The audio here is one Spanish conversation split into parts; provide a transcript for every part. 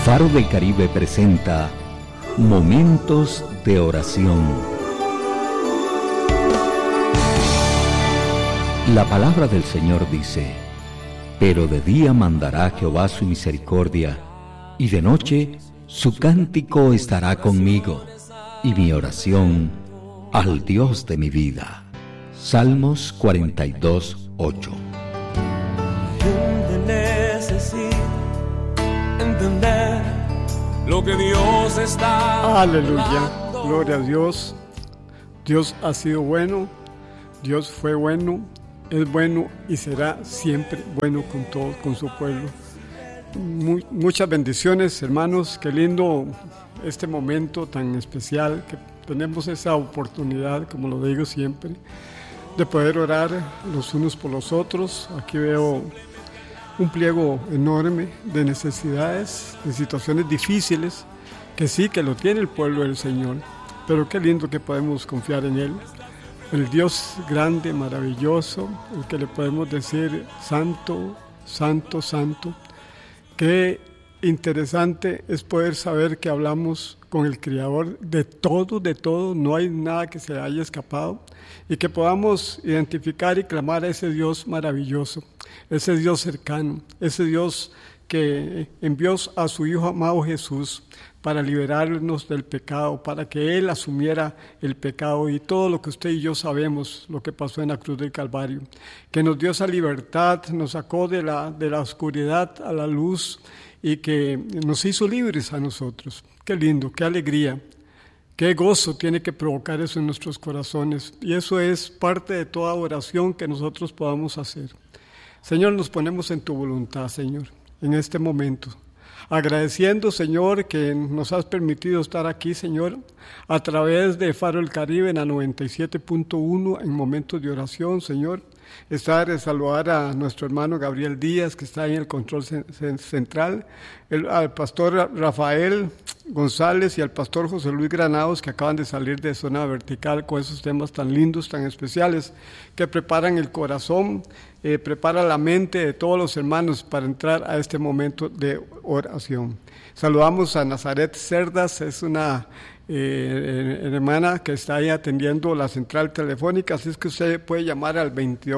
Faro del Caribe presenta Momentos de Oración. La palabra del Señor dice: pero de día mandará Jehová su misericordia, y de noche su cántico estará conmigo, y mi oración al Dios de mi vida. Salmos 42:8. Entender lo que Dios está Aleluya, hablando. Gloria a Dios. Dios ha sido bueno, Dios fue bueno, es bueno y será siempre bueno con todos, con su pueblo. Muchas bendiciones, hermanos. Qué lindo este momento tan especial, que tenemos esa oportunidad, como lo digo siempre, de poder orar los unos por los otros. Aquí veo un pliego enorme de necesidades, de situaciones difíciles, que sí, que lo tiene el pueblo del Señor, pero qué lindo que podemos confiar en Él, el Dios grande, maravilloso, el que le podemos decir santo, santo, santo. Qué interesante es poder saber que hablamos con el Creador de todo, no hay nada que se haya escapado, y que podamos identificar y clamar a ese Dios maravilloso, ese Dios cercano, ese Dios que envió a su Hijo amado Jesús para liberarnos del pecado, para que Él asumiera el pecado y todo lo que usted y yo sabemos, lo que pasó en la cruz del Calvario, que nos dio esa libertad, nos sacó de la oscuridad a la luz y que nos hizo libres a nosotros. Qué lindo, qué alegría, qué gozo tiene que provocar eso en nuestros corazones, y eso es parte de toda oración que nosotros podamos hacer. Señor, nos ponemos en tu voluntad, Señor, en este momento, agradeciendo, Señor, que nos has permitido estar aquí, Señor, a través de Faro del Caribe en la 97.1 en momentos de oración, Señor. Saludar a nuestro hermano Gabriel Díaz, que está ahí en el control central, al pastor Rafael González y al pastor José Luis Granados, que acaban de salir de Zona Vertical con esos temas tan lindos, tan especiales, que preparan el corazón, prepara la mente de todos los hermanos para entrar a este momento de oración. Saludamos a Nazaret Cerdas, es una hermana que está ahí atendiendo la central telefónica, así es que usted puede llamar al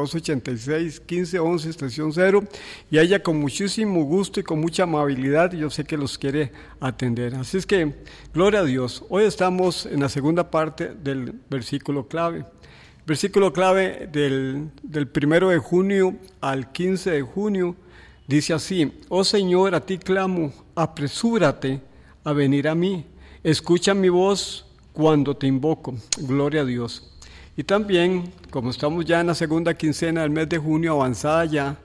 2286-1511 extensión 0, y ella con muchísimo gusto y con mucha amabilidad, yo sé que los quiere atender. Así es que, gloria a Dios. Hoy estamos en la segunda parte del versículo clave. Versículo clave del 1 de junio al 15 de junio dice así: oh Señor, a ti clamo, apresúrate a venir a mí. Escucha mi voz cuando te invoco. Gloria a Dios. Y también, como estamos ya en la segunda quincena del mes de junio, avanzada ya,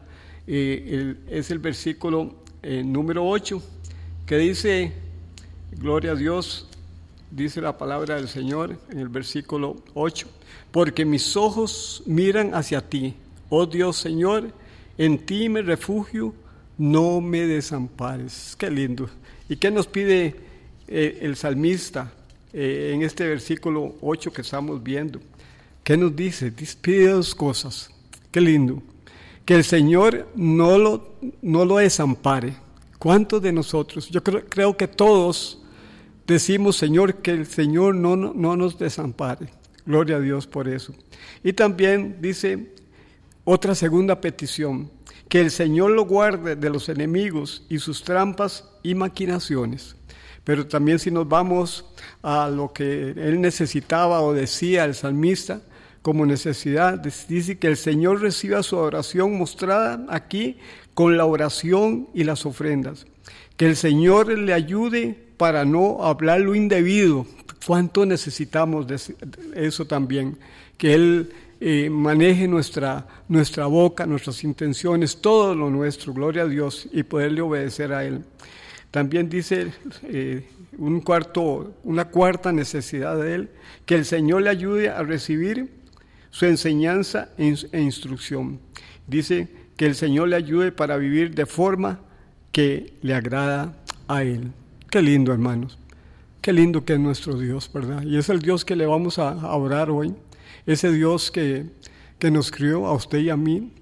es el versículo número 8, que dice, gloria a Dios, dice la palabra del Señor en el versículo 8, porque mis ojos miran hacia ti, oh Dios Señor, en ti me refugio, no me desampares. Qué lindo. ¿Y qué nos pide el salmista en este versículo 8 que estamos viendo? ¿Qué nos dice? Pide dos cosas. Qué lindo. Que el Señor no lo desampare. ¿Cuántos de nosotros? Yo creo que todos decimos, Señor, que el Señor no nos desampare. Gloria a Dios por eso. Y también dice otra segunda petición: que el Señor lo guarde de los enemigos y sus trampas y maquinaciones. Pero también, si nos vamos a lo que él necesitaba o decía el salmista como necesidad, dice que el Señor reciba su oración mostrada aquí con la oración y las ofrendas. Que el Señor le ayude para no hablar lo indebido. ¿Cuánto necesitamos de eso también? Que Él maneje nuestra boca, nuestras intenciones, todo lo nuestro, gloria a Dios, y poderle obedecer a Él. También dice una cuarta necesidad de Él: que el Señor le ayude a recibir su enseñanza e instrucción. Dice que el Señor le ayude para vivir de forma que le agrada a Él. Qué lindo, hermanos. Qué lindo que es nuestro Dios, ¿verdad? Y es el Dios que le vamos a orar hoy. Ese Dios que nos crió a usted y a mí,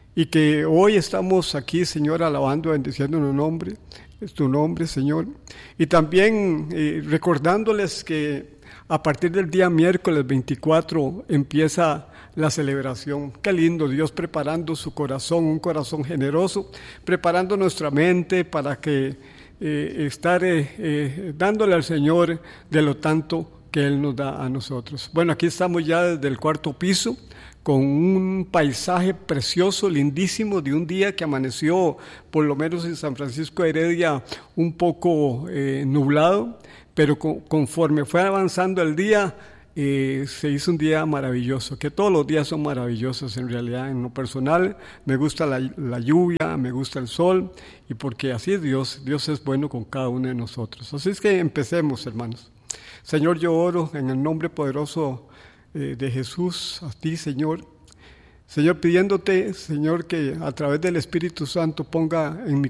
y que hoy estamos aquí, Señor, alabando, bendiciendo tu nombre, Señor. Y también recordándoles que a partir del día miércoles 24 empieza la celebración. Qué lindo, Dios preparando su corazón, un corazón generoso, preparando nuestra mente para que estar dándole al Señor de lo tanto que Él nos da a nosotros. Bueno, aquí estamos ya desde el cuarto piso, con un paisaje precioso, lindísimo, de un día que amaneció, por lo menos en San Francisco de Heredia, un poco nublado, pero conforme fue avanzando el día, se hizo un día maravilloso, que todos los días son maravillosos en realidad. En lo personal me gusta la lluvia, me gusta el sol, y porque así es Dios es bueno con cada uno de nosotros. Así es que empecemos, hermanos. Señor, yo oro en el nombre poderoso de Jesús, a ti, Señor. Señor, pidiéndote, Señor, que a través del Espíritu Santo ponga en mi